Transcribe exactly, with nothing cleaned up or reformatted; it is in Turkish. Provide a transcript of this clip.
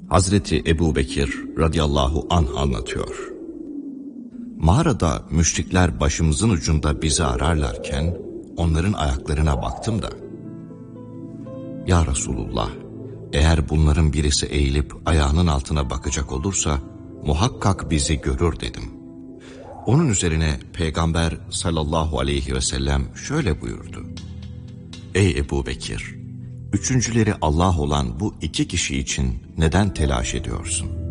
Hazreti Ebu Bekir radıyallahu anh anlatıyor. Mağarada müşrikler başımızın ucunda bizi ararlarken onların ayaklarına baktım da, "Ya Resulullah, eğer bunların birisi eğilip ayağının altına bakacak olursa muhakkak bizi görür," dedim. Onun üzerine Peygamber sallallahu aleyhi ve sellem şöyle buyurdu: "Ey Ebu Bekir, üçüncüleri Allah olan bu iki kişi için neden telaş ediyorsun?